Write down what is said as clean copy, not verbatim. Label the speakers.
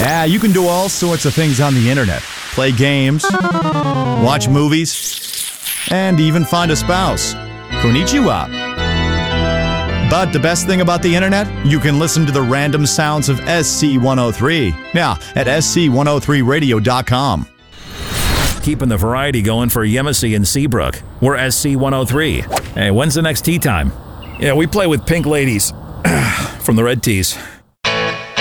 Speaker 1: Yeah, you can do all sorts of things on the internet. Play games, watch movies, and even find a spouse. Konnichiwa. But the best thing about the internet? You can listen to the random sounds of SC103. Now, at SC103radio.com.
Speaker 2: Keeping the variety going for Yemisi and Seabrook. We're SC103. Hey, when's the next tea time? Yeah, we play with Pink Ladies from the Red Tees.